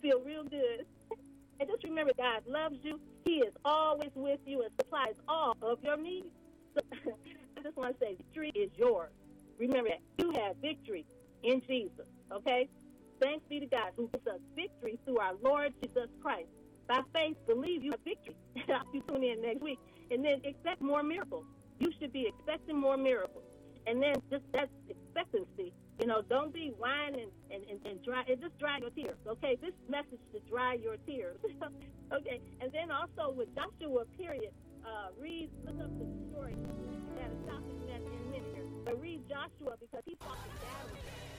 feel real good. And just remember, God loves you. He is always with you and supplies all of your needs. So, I just want to say, victory is yours. Remember that. You have victory in Jesus, okay? Thanks be to God who gives us victory through our Lord Jesus Christ. By faith, believe you have victory. I'll be tuning in next week. And then expect more miracles. You should be expecting more miracles. And then just that's expectancy. Don't be whining and dry. And just dry your tears, okay? This message to dry your tears, okay? And then also with Joshua, period, look up the story that is stopping that in minute here. But read Joshua because he fought the battle.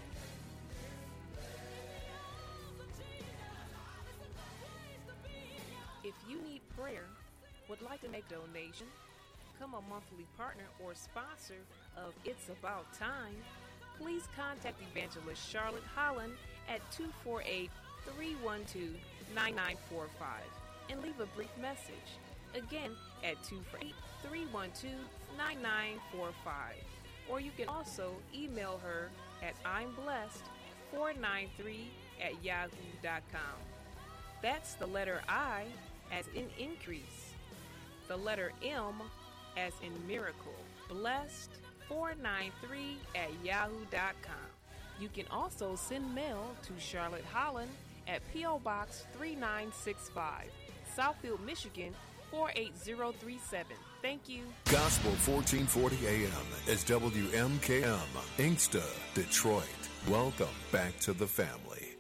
If you need prayer, would like to make a donation, become a monthly partner or sponsor of It's About Time, please contact Evangelist Charlotte Holland at 248-312-9945 and leave a brief message. Again, at 248-312-9945. Or you can also email her at imblessed493@yahoo.com. That's the letter I as in increase, the letter M as in miracle, blessed493@yahoo.com. You can also send mail to Charlotte Holland at P.O. Box 3965, Southfield, Michigan 48037. Thank you. Gospel 1440 AM is WMKM, Inkster, Detroit. Welcome back to the family.